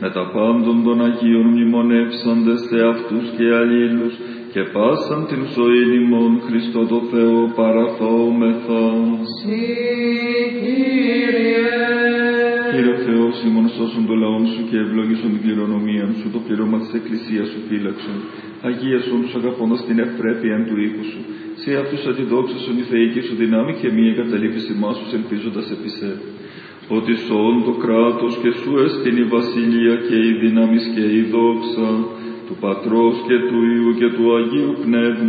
με τα πάντων των Αγίων μνημονεύσαντες εαυτούς και αλλήλους, και πάσαν την ζωήν ημών Χριστό το Θεό παραθόμεθα. Κύριε Θεός ημών, σώσον το λαόν σου και ευλόγησον την κληρονομία σου, το πλήρωμα της Εκκλησίας σου φύλαξον. Αγίασον τους αγαπώντας την ευπρέπεια του οίκου σου. Σε αυτούς αντιδόξασον η θεϊκή σου δυνάμει και μη εγκαταλείπεις ημάς τους ελπίζοντας επί σε. Ότι σών το κράτος και σου εστιν η βασιλεία και η δύναμις και η δόξα του Πατρός και του Υιού και του Αγίου Πνεύματος.